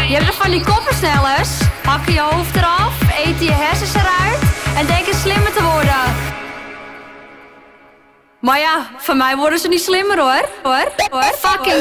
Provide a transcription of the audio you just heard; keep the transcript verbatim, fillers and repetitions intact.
Je hebt er van die koppersnellers. Hakken je hoofd eraf, eten je hersens eruit en denken slimmer te worden. Maar ja, van mij worden ze niet slimmer hoor. Hoor, hoor. Fucking